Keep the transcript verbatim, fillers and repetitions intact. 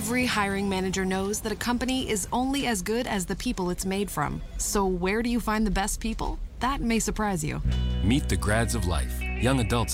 Every hiring manager knows that a company is only as good as the people it's made from. So where do you find the best people? That may surprise you. Meet the grads of life, young adults